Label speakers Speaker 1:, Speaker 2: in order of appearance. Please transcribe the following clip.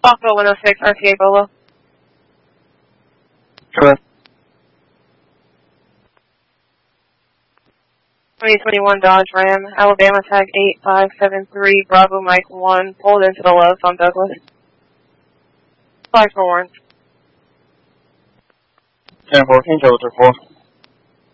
Speaker 1: Foxville 106, RTA Bolo.
Speaker 2: Correct.
Speaker 1: 2021 Dodge Ram, Alabama tag 8573, Bravo Mike 1, pulled into the Loves on Douglas. Flag for warrants.
Speaker 2: 10-4, King Killer 4.